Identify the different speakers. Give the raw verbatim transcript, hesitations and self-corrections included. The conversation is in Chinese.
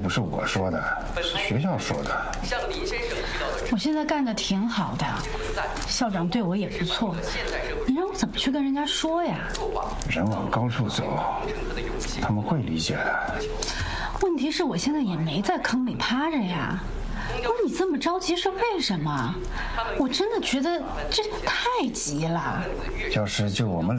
Speaker 1: 不是我说的，是学校说的。
Speaker 2: 我现在干的挺好的，校长对我也不错，你让我怎么去跟人家说呀？
Speaker 1: 人往高处走，他们会理解的。
Speaker 2: 问题是我现在也没在坑里趴着呀。不是你这么着急是为什么？我真的觉得这太急了。
Speaker 1: 要是就我们